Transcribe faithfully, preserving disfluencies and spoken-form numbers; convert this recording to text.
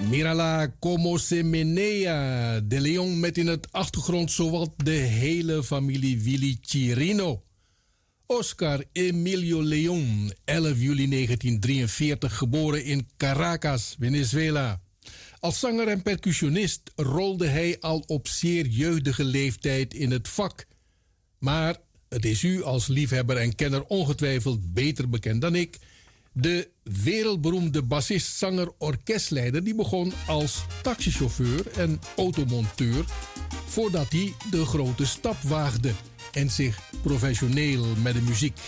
Mirala como se menea. De Leon met in het achtergrond zowat de hele familie Willy Chirino. Oscar Emilio Leon, elf juli negentien drieënveertig, geboren in Caracas, Venezuela. Als zanger en percussionist rolde hij al op zeer jeugdige leeftijd in het vak. Maar het is u als liefhebber en kenner ongetwijfeld beter bekend dan ik. De wereldberoemde bassist, zanger, orkestleider die begon als taxichauffeur en automonteur voordat hij de grote stap waagde en zich professioneel met de muziek